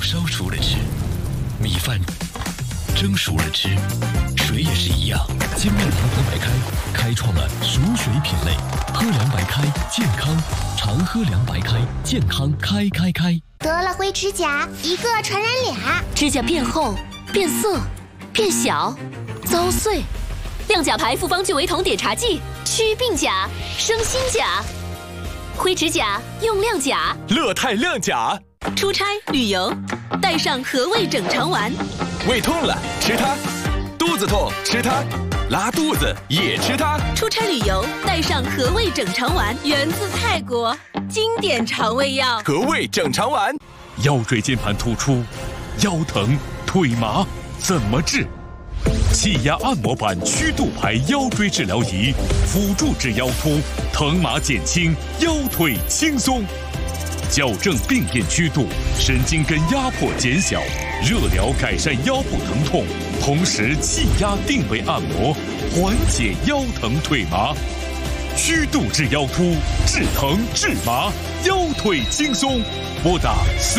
烧熟了吃，米饭蒸熟了吃，水也是一样。金麦郎河白开开创了熟水品类，喝凉白开健康，常喝凉白开健康开。 得了灰指甲，一个传染俩， 指甲变厚、变色、变小、遭碎。亮甲牌复方聚维酮碘茶剂，祛病甲，生新甲。灰指甲用亮甲， 乐泰亮甲。 出差旅游，带上和味整肠丸。 胃痛了吃它，肚子痛吃它，拉肚子也吃它。 出差旅游带上和味整肠丸，源自泰国，经典肠胃药。 和味整肠丸。 腰椎间盘突出、腰疼、腿麻怎么治？气压按摩板曲度牌腰椎治疗仪，辅助治腰突，疼麻减轻，腰腿轻松。矫正病变曲度，神经根压迫减小，热疗改善腰部疼痛，同时气压定位按摩，缓解腰疼腿麻。曲度治腰突，治疼治麻，腰腿轻松。拨打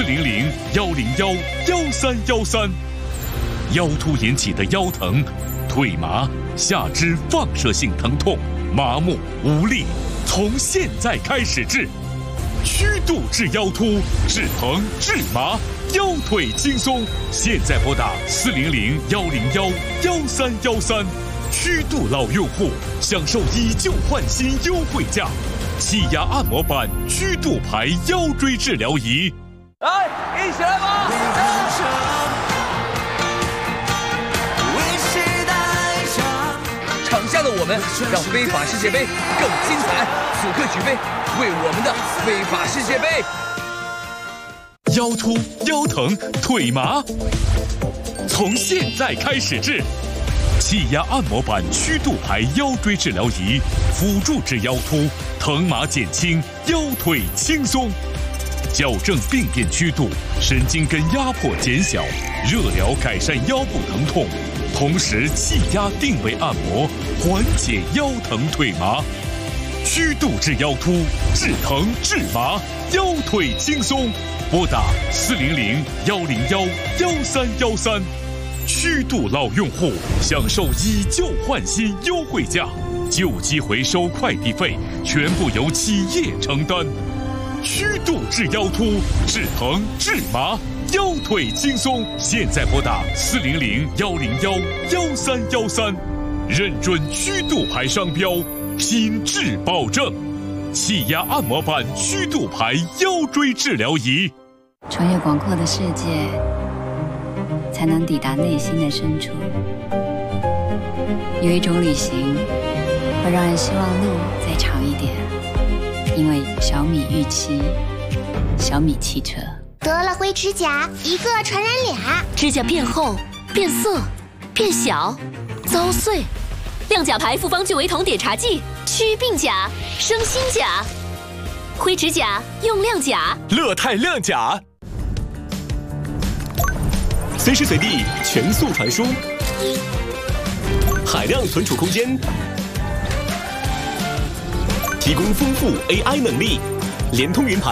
400-101-1313。腰突引起的腰疼、腿麻、下肢放射性疼痛、麻木无力，从现在开始治。曲度治腰突，治疼治麻，腰腿轻松。现在拨打400-101-1313。曲度老用户享受以旧换新优惠价，气压按摩板曲度牌腰椎治疗仪。 来，一起来吧！场下的我们让非法世界杯更精彩，此刻举杯，为我们的非法世界杯。 腰突、腰疼、腿麻，从现在开始治。气压按摩板曲度牌腰椎治疗仪，辅助治腰突，疼麻减轻，腰腿轻松。矫正病变曲度，神经根压迫减小，热疗改善腰部疼痛，同时气压定位按摩，缓解腰疼腿麻。曲度治腰突，治疼治麻，腰腿轻松。拨打400-101-1313。曲度老用户享受以旧换新优惠价，旧机回收快递费全部由企业承担。曲度治腰突，治疼治麻，腰腿轻松。现在拨打400-101-1313，认准曲度牌商标，品质保证。气压按摩板曲度牌腰椎治疗仪。 穿越广阔的世界，才能抵达内心的深处。有一种旅行会让人希望路再长一点，因为小米预期，小米汽车。 得了灰指甲，一个传染俩， 指甲变厚、变色、变小、遭碎。亮甲牌复方聚维酮碘茶剂，祛病甲，生新甲。灰指甲用亮甲， 乐泰亮甲。随时随地全速传输，海量存储空间，提供丰富 AI 能力，联通云盘。